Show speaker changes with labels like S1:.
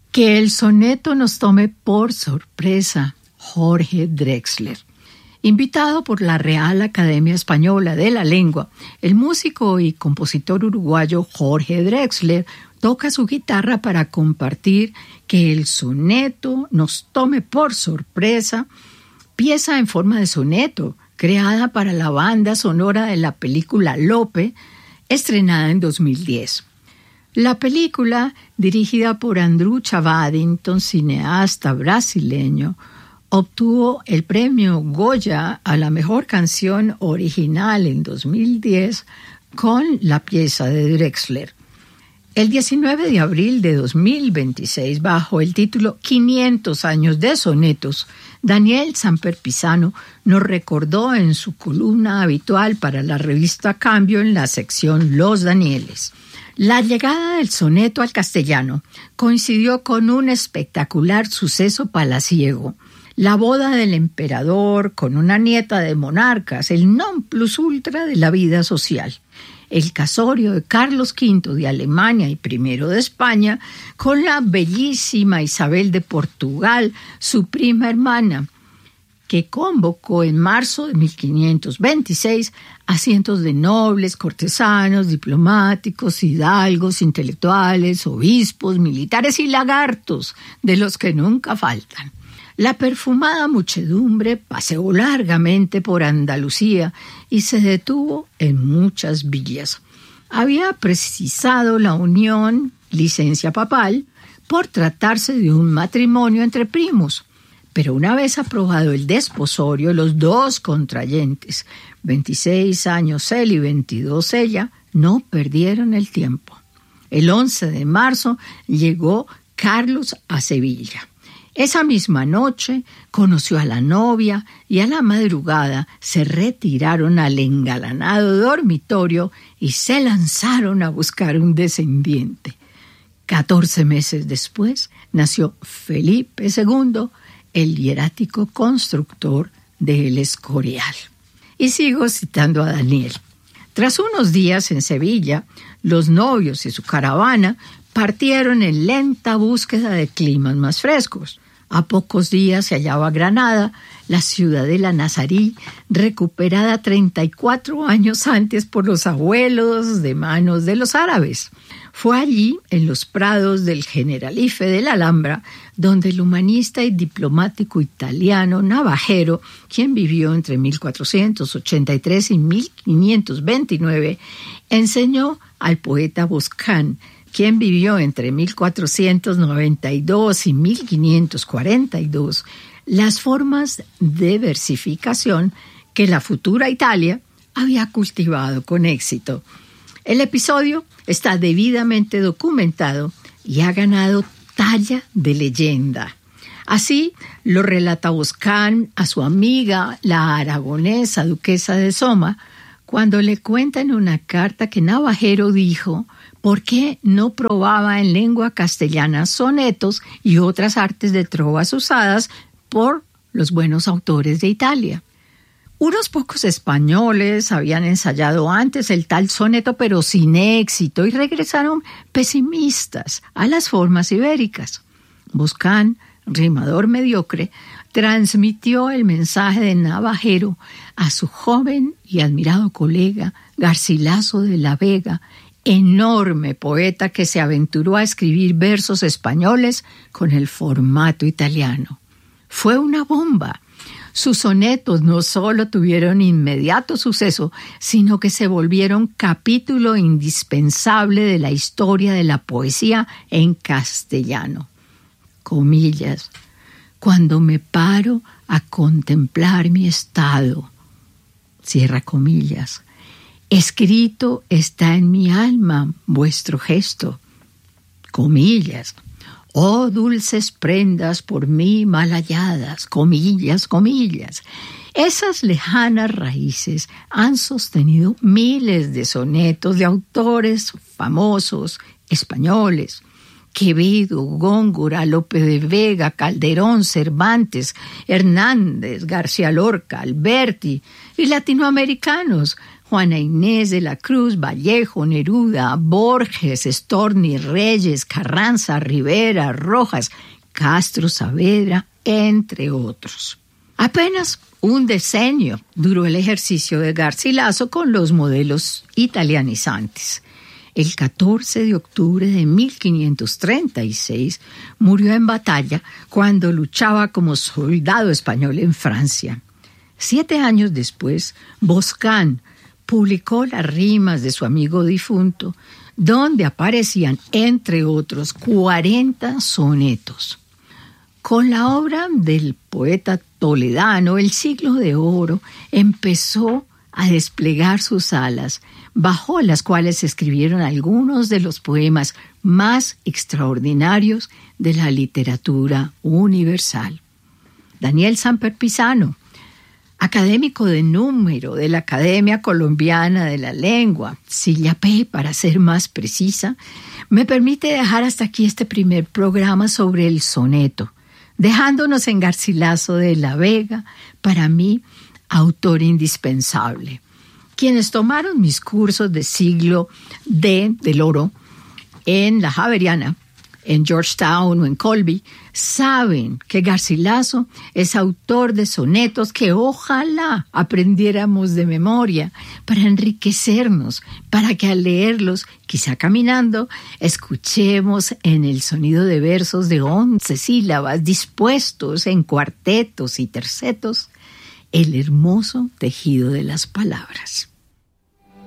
S1: Que el soneto nos tome por sorpresa, Jorge Drexler. Invitado por la Real Academia Española de la Lengua, el músico y compositor uruguayo Jorge Drexler toca su guitarra para compartir Que el soneto nos tome por sorpresa, pieza en forma de soneto, creada para la banda sonora de la película Lope, estrenada en 2010. La película, dirigida por Andrew Chavadinton, cineasta brasileño, obtuvo el premio Goya a la mejor canción original en 2010 con la pieza de Drexler. El 19 de abril de 2026, bajo el título 500 años de sonetos, Daniel Samper Pisano nos recordó en su columna habitual para la revista Cambio en la sección Los Danieles. La llegada del soneto al castellano coincidió con un espectacular suceso palaciego, la boda del emperador con una nieta de monarcas, el non plus ultra de la vida social. El casorio de Carlos V de Alemania y I de España con la bellísima Isabel de Portugal, su prima hermana, que convocó en marzo de 1526 a cientos de nobles, cortesanos, diplomáticos, hidalgos, intelectuales, obispos, militares y lagartos, de los que nunca faltan. La perfumada muchedumbre paseó largamente por Andalucía y se detuvo en muchas villas. Había precisado la unión, licencia papal, por tratarse de un matrimonio entre primos. Pero una vez aprobado el desposorio, los dos contrayentes, 26 años él y 22 ella, no perdieron el tiempo. El 11 de marzo llegó Carlos a Sevilla. Esa misma noche conoció a la novia y a la madrugada se retiraron al engalanado dormitorio y se lanzaron a buscar un descendiente. 14 meses después nació Felipe II, el hierático constructor del Escorial. Y sigo citando a Daniel. Tras unos días en Sevilla, los novios y su caravana partieron en lenta búsqueda de climas más frescos. A pocos días se hallaba Granada, la ciudadela nazarí, recuperada 34 años antes por los abuelos de manos de los árabes. Fue allí, en los prados del Generalife de la Alhambra, donde el humanista y diplomático italiano Navajero, quien vivió entre 1483 y 1529, enseñó al poeta Boscán, quien vivió entre 1492 y 1542, las formas de versificación que la futura Italia había cultivado con éxito. El episodio está debidamente documentado y ha ganado talla de leyenda. Así lo relata Boscán a su amiga, la aragonesa duquesa de Soma, cuando le cuenta en una carta que Navajero dijo por qué no probaba en lengua castellana sonetos y otras artes de trovas usadas por los buenos autores de Italia. Unos pocos españoles habían ensayado antes el tal soneto, pero sin éxito, y regresaron pesimistas a las formas ibéricas. Boscán, rimador mediocre, transmitió el mensaje de Navajero a su joven y admirado colega Garcilaso de la Vega, enorme poeta que se aventuró a escribir versos españoles con el formato italiano. Fue una bomba. Sus sonetos no solo tuvieron inmediato suceso, sino que se volvieron capítulo indispensable de la historia de la poesía en castellano. Comillas, cuando me paro a contemplar mi estado, cierra comillas, escrito está en mi alma vuestro gesto, comillas, oh dulces prendas por mí mal halladas, comillas, comillas. Esas lejanas raíces han sostenido miles de sonetos de autores famosos españoles, Quevedo, Góngora, Lope de Vega, Calderón, Cervantes, Hernández, García Lorca, Alberti, y latinoamericanos, Juana Inés de la Cruz, Vallejo, Neruda, Borges, Storni, Reyes, Carranza, Rivera, Rojas, Castro Saavedra, entre otros. Apenas un decenio duró el ejercicio de Garcilaso con los modelos italianizantes. El 14 de octubre de 1536 murió en batalla cuando luchaba como soldado español en Francia. 7 años después, Boscán publicó las rimas de su amigo difunto, donde aparecían, entre otros, 40 sonetos. Con la obra del poeta toledano, el siglo de oro empezó a desplegar sus alas, bajo las cuales se escribieron algunos de los poemas más extraordinarios de la literatura universal. Daniel Samper Pisano, académico de número de la Academia Colombiana de la Lengua, SILAP para ser más precisa, me permite dejar hasta aquí este primer programa sobre el soneto, dejándonos en Garcilaso de la Vega, para mí, autor indispensable. Quienes tomaron mis cursos de siglo del oro en la Javeriana, en Georgetown o en Colby, saben que Garcilaso es autor de sonetos que ojalá aprendiéramos de memoria para enriquecernos, para que al leerlos, quizá caminando, escuchemos en el sonido de versos de 11 sílabas dispuestos en cuartetos y tercetos el hermoso tejido de las palabras.